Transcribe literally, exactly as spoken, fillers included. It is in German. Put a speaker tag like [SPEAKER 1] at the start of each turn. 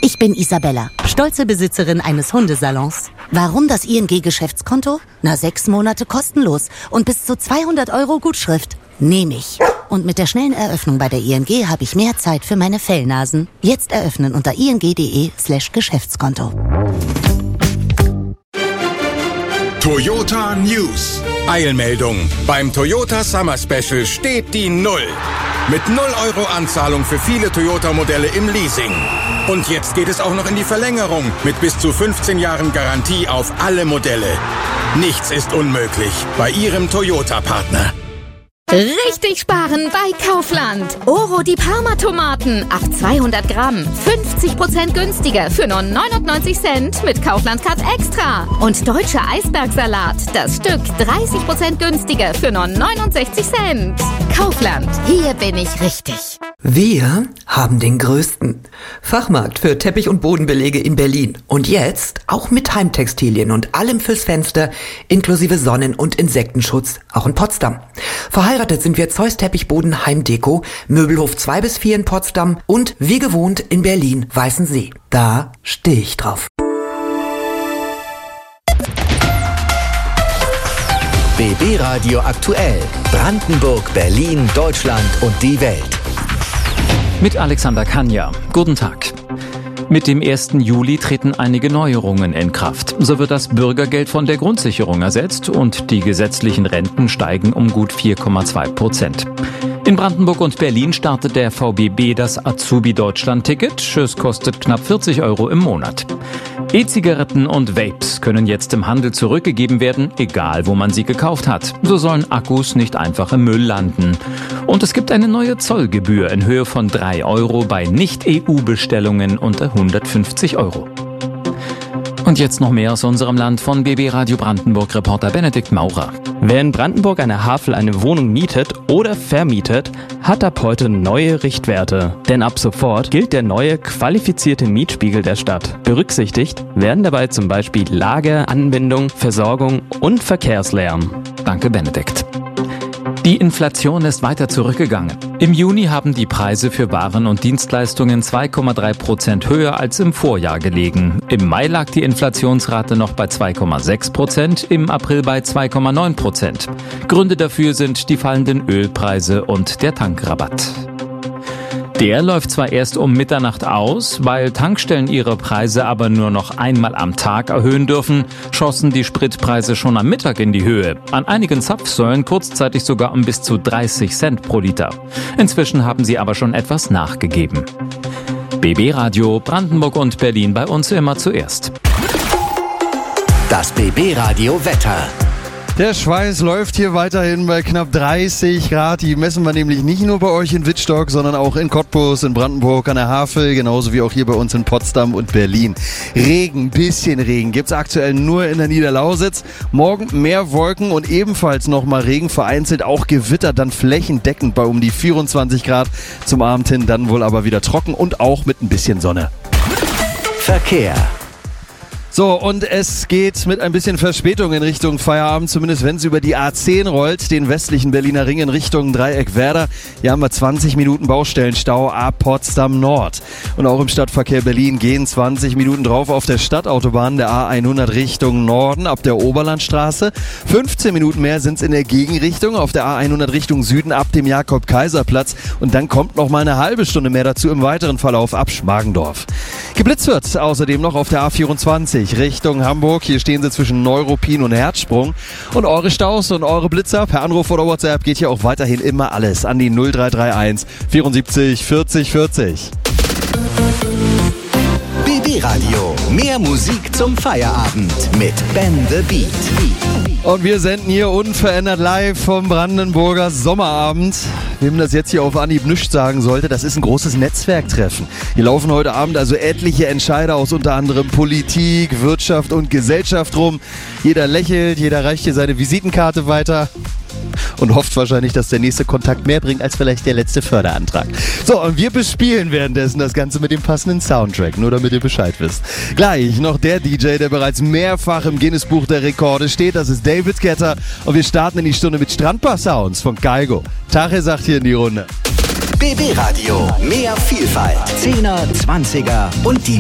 [SPEAKER 1] Ich bin Isabella, stolze Besitzerin eines Hundesalons. Warum das I N G-Geschäftskonto? Na, sechs Monate kostenlos und bis zu zweihundert Euro Gutschrift. Nehme ich. Und mit der schnellen Eröffnung bei der I N G habe ich mehr Zeit für meine Fellnasen. Jetzt eröffnen unter ing.de slash Geschäftskonto.
[SPEAKER 2] Toyota News. Eilmeldung. Beim Toyota Summer Special steht die Null. Mit null Euro Anzahlung für viele Toyota-Modelle im Leasing. Und jetzt geht es auch noch in die Verlängerung mit bis zu fünfzehn Jahren Garantie auf alle Modelle. Nichts ist unmöglich bei Ihrem Toyota-Partner.
[SPEAKER 3] Richtig sparen bei Kaufland. Oro die Parma-Tomaten auf zweihundert Gramm. fünfzig Prozent günstiger für nur neunundneunzig Cent mit Kaufland-Card Extra. Und deutscher Eisbergsalat. Das Stück dreißig Prozent günstiger für nur neunundsechzig Cent. Kaufland. Hier bin ich richtig.
[SPEAKER 4] Wir haben den größten Fachmarkt für Teppich- und Bodenbelege in Berlin. Und jetzt auch mit Heimtextilien und allem fürs Fenster, inklusive Sonnen- und Insektenschutz, auch in Potsdam. Verheiratet sind wir Zeus Teppichboden Heimdeko, Möbelhof zwei bis vier in Potsdam und wie gewohnt in Berlin Weißensee. Da stehe ich drauf.
[SPEAKER 5] B B Radio aktuell. Brandenburg, Berlin, Deutschland und die Welt.
[SPEAKER 6] Mit Alexander Kania. Guten Tag. Mit dem ersten Juli treten einige Neuerungen in Kraft. So wird das Bürgergeld von der Grundsicherung ersetzt und die gesetzlichen Renten steigen um gut vier Komma zwei Prozent. In Brandenburg und Berlin startet der V B B das Azubi-Deutschland-Ticket. Es kostet knapp vierzig Euro im Monat. E-Zigaretten und Vapes können jetzt im Handel zurückgegeben werden, egal wo man sie gekauft hat. So sollen Akkus nicht einfach im Müll landen. Und es gibt eine neue Zollgebühr in Höhe von drei Euro bei Nicht-E U-Bestellungen unter hundertfünfzig Euro. Und jetzt noch mehr aus unserem Land von B B Radio Brandenburg-Reporter Benedikt Maurer.
[SPEAKER 7] Wer in Brandenburg an der Havel eine Wohnung mietet oder vermietet, hat ab heute neue Richtwerte. Denn ab sofort gilt der neue qualifizierte Mietspiegel der Stadt. Berücksichtigt werden dabei zum Beispiel Lage, Anbindung, Versorgung und Verkehrslärm.
[SPEAKER 6] Danke, Benedikt. Die Inflation ist weiter zurückgegangen. Im Juni haben die Preise für Waren und Dienstleistungen zwei Komma drei Prozent höher als im Vorjahr gelegen. Im Mai lag die Inflationsrate noch bei zwei Komma sechs Prozent, im April bei zwei Komma neun Prozent. Gründe dafür sind die fallenden Ölpreise und der Tankrabatt. Der läuft zwar erst um Mitternacht aus, weil Tankstellen ihre Preise aber nur noch einmal am Tag erhöhen dürfen, schossen die Spritpreise schon am Mittag in die Höhe. An einigen Zapfsäulen kurzzeitig sogar um bis zu dreißig Cent pro Liter. Inzwischen haben sie aber schon etwas nachgegeben. B B Radio Brandenburg und Berlin bei uns immer zuerst.
[SPEAKER 5] Das B B Radio Wetter.
[SPEAKER 8] Der Schweiß läuft hier weiterhin bei knapp dreißig Grad. Die messen wir nämlich nicht nur bei euch in Wittstock, sondern auch in Cottbus, in Brandenburg, an der Havel, genauso wie auch hier bei uns in Potsdam und Berlin. Regen, bisschen Regen gibt's aktuell nur in der Niederlausitz. Morgen mehr Wolken und ebenfalls nochmal Regen, vereinzelt auch Gewitter, dann flächendeckend bei um die vierundzwanzig Grad. Zum Abend hin dann wohl aber wieder trocken und auch mit ein bisschen Sonne.
[SPEAKER 5] Verkehr.
[SPEAKER 8] So, und es geht mit ein bisschen Verspätung in Richtung Feierabend, zumindest wenn es über die A zehn rollt, den westlichen Berliner Ring in Richtung Dreieck-Werder. Hier haben wir zwanzig Minuten Baustellenstau ab Potsdam Nord. Und auch im Stadtverkehr Berlin gehen zwanzig Minuten drauf auf der Stadtautobahn der A hundert Richtung Norden ab der Oberlandstraße. fünfzehn Minuten mehr sind es in der Gegenrichtung auf der A hundert Richtung Süden ab dem Jakob-Kaiser-Platz. Und dann kommt noch mal eine halbe Stunde mehr dazu im weiteren Verlauf ab Schmargendorf. Geblitzt wird außerdem noch auf der A vierundzwanzig Richtung Hamburg. Hier stehen sie zwischen Neuruppin und Herzsprung. Und eure Staus und eure Blitzer per Anruf oder WhatsApp geht hier auch weiterhin immer alles an die null drei drei eins vierundsiebzig vierzig vierzig.
[SPEAKER 5] B B Radio. Mehr Musik zum Feierabend mit Ben the Beat.
[SPEAKER 8] Und wir senden hier unverändert live vom Brandenburger Sommerabend. Wem das jetzt hier auf Anhieb nichts sagen sollte, das ist ein großes Netzwerktreffen. Hier laufen heute Abend also etliche Entscheider aus unter anderem Politik, Wirtschaft und Gesellschaft rum. Jeder lächelt, jeder reicht hier seine Visitenkarte weiter und hofft wahrscheinlich, dass der nächste Kontakt mehr bringt als vielleicht der letzte Förderantrag. So, und wir bespielen währenddessen das Ganze mit dem passenden Soundtrack, nur damit ihr Bescheid wisst. Gleich noch der D J, der bereits mehrfach im Guinness-Buch der Rekorde steht, das ist David Guetta. Und wir starten in die Stunde mit Strandbar-Sounds von Kaigo. Tache sagt hier in die Runde.
[SPEAKER 5] B B Radio, mehr Vielfalt, Zehner, Zwanziger und die